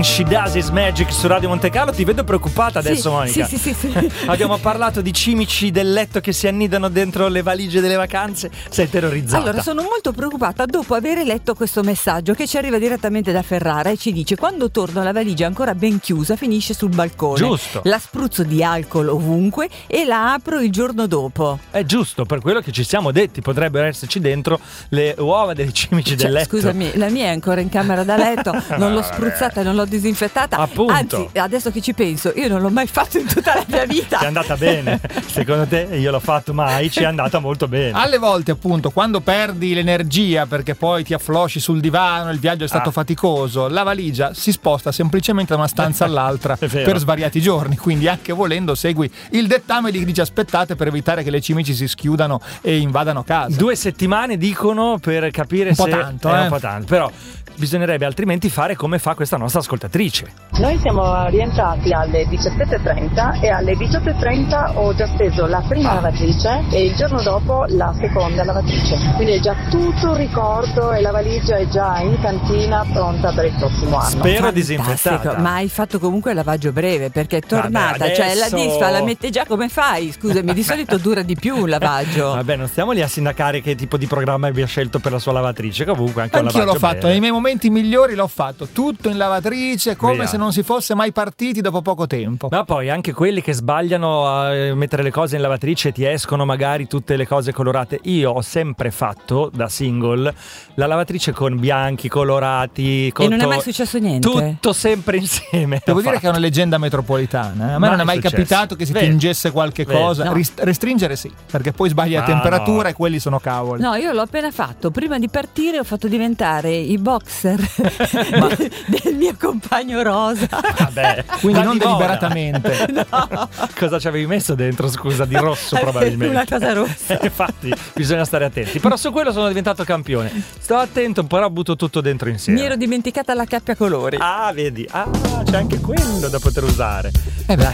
She Does His Magic su Radio Monte Carlo. Ti vedo preoccupata adesso, sì, Monica. Sì. Abbiamo parlato di cimici del letto che si annidano dentro le valigie delle vacanze. Sei terrorizzata. Allora, sono molto preoccupata dopo aver letto questo messaggio che ci arriva direttamente da Ferrara e ci dice: quando torno la valigia ancora ben chiusa finisce sul balcone. Giusto. La spruzzo di alcol ovunque e la apro il giorno dopo. È giusto, per quello che ci siamo detti, potrebbero esserci dentro le uova dei cimici del letto. Scusami, la mia è ancora in camera da letto, non l'ho spruzzata, non l'ho disinfettata. Appunto. Anzi, adesso che ci penso, io non l'ho mai fatto in tutta la mia vita. Ti è andata bene? Secondo te? Io l'ho fatto mai, ci è andata molto bene. Alle volte, appunto, quando perdi l'energia perché poi ti afflosci sul divano, il viaggio è stato faticoso, la valigia si sposta semplicemente da una stanza all'altra per svariati giorni. Quindi, anche volendo, segui il dettame di chi dice aspettate per evitare che le cimici si schiudano e invadano casa. 2 settimane dicono per capire se un po' tanto, però bisognerebbe altrimenti fare come fa questa nostra ascoltatrice. Noi siamo rientrati alle 17.30 e alle 18.30 ho già speso la prima lavatrice e il giorno dopo la seconda lavatrice. Quindi è già tutto ricordo e la valigia è già in cantina pronta per il prossimo anno. Spero disinfettata. Ma hai fatto comunque il lavaggio breve perché è tornata. Vabbè, cioè la adesso... disfa la mette già, come fai? Scusami, di solito dura di più un lavaggio. Vabbè, non stiamo lì a sindacare che tipo di programma abbia scelto per la sua lavatrice. Comunque anche un anch'io lavaggio l'ho fatto, breve. nei miei momenti migliori l'ho fatto tutto in lavatrice come Via. se non si fosse mai partiti dopo poco tempo. Ma poi anche quelli che sbagliano a mettere le cose in lavatrice e ti escono magari tutte le cose colorate. Io ho sempre fatto da single la lavatrice con bianchi, colorati, E non è mai successo niente? Tutto sempre insieme. Devo dire che è una leggenda metropolitana. A me Ma non è mai successo. capitato che si Vedi. tingesse qualche Vedi. cosa. No. Restringere sì, perché poi sbagli la Ah, temperatura no. e quelli sono cavoli. No, io l'ho appena fatto. Prima di partire ho fatto diventare i boxer del mio compagno rosa. Vabbè, Quindi ma non di moda. deliberatamente. No, Cosa ci avevi messo dentro, scusa, di rosso probabilmente? una cosa rossa. Infatti bisogna stare attenti. Però su quello sono diventato campione. Sto attento, però butto tutto dentro insieme. Mi ero dimenticata la cappia colori. Ah, vedi? Ah, c'è anche quello da poter usare. Beh,